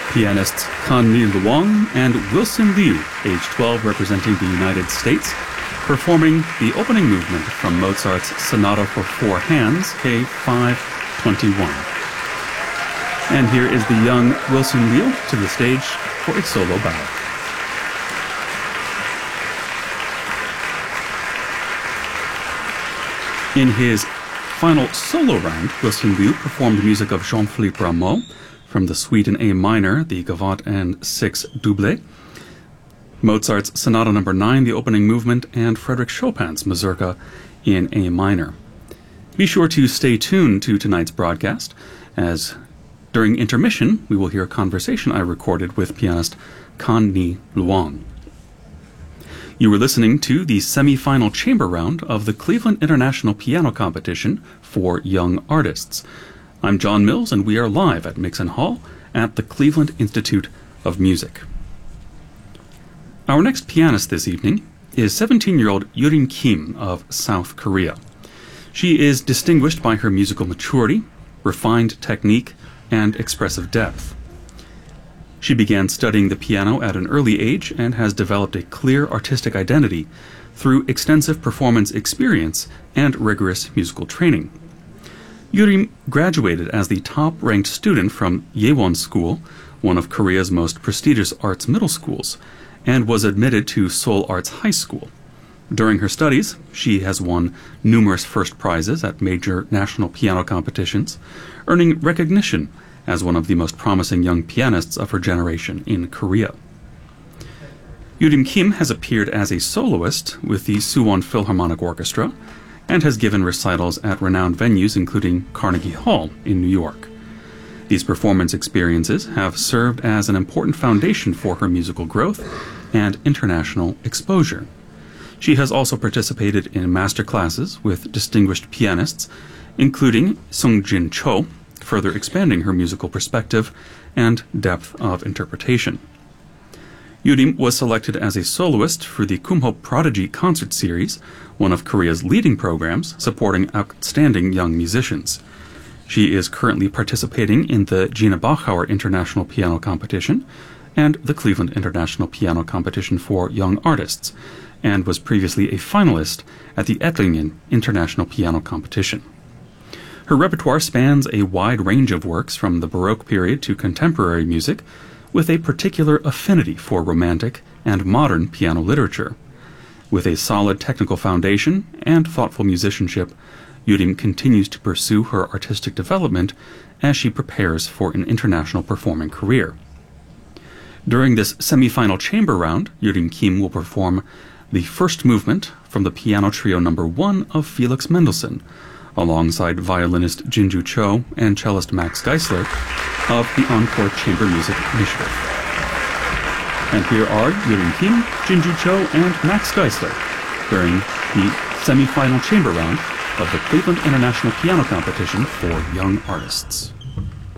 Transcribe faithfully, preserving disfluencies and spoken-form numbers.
Pianists Kan-Ni Luong and Wilson Liu, age twelve, representing the United States, performing the opening movement from Mozart's Sonata for Four Hands, K five twenty-one. And here is the young Wilson Liu to the stage for a solo bow. In his final solo round, Wilson Liu performed music of Jean-Philippe Rameau from the Suite in A minor, the Gavotte and Six Doublet, Mozart's Sonata number nine, the opening movement, and Frédéric Chopin's Mazurka in A minor. Be sure to stay tuned to tonight's broadcast, as during intermission we will hear a conversation I recorded with pianist Kan-Ni Luong. You were listening to the semi-final chamber round of the Cleveland International Piano Competition for Young Artists. I'm John Mills, and we are live at Mixon Hall at the Cleveland Institute of Music. Our next pianist this evening is seventeen-year-old Yurim Kim of South Korea. She is distinguished by her musical maturity, refined technique, and expressive depth. She began studying the piano at an early age and has developed a clear artistic identity through extensive performance experience and rigorous musical training. Yurim graduated as the top-ranked student from Yewon School, one of Korea's most prestigious arts middle schools, and was admitted to Seoul Arts High School. During her studies, she has won numerous first prizes at major national piano competitions, earning recognition as one of the most promising young pianists of her generation in Korea. Yurim Kim has appeared as a soloist with the Suwon Philharmonic Orchestra and has given recitals at renowned venues including Carnegie Hall in New York. These performance experiences have served as an important foundation for her musical growth and international exposure. She has also participated in master classes with distinguished pianists, including Sung-Jin Cho, further expanding her musical perspective and depth of interpretation. Yurim was selected as a soloist for the Kumho Prodigy Concert Series, one of Korea's leading programs supporting outstanding young musicians. She is currently participating in the Gina Bachauer International Piano Competition and the Cleveland International Piano Competition for Young Artists, and was previously a finalist at the Ettlingen International Piano Competition. Her repertoire spans a wide range of works from the Baroque period to contemporary music, with a particular affinity for romantic and modern piano literature. With a solid technical foundation and thoughtful musicianship, Yurim continues to pursue her artistic development as she prepares for an international performing career. During this semi-final chamber round, Yurim Kim will perform the first movement from the piano trio number one of Felix Mendelssohn, alongside violinist Jinju Cho and cellist Max Geisler of the Encore Chamber Music Initiative. And here are Yurim Kim, Jinju Cho, and Max Geisler during the semi-final chamber round of the Cleveland International Piano Competition for Young Artists.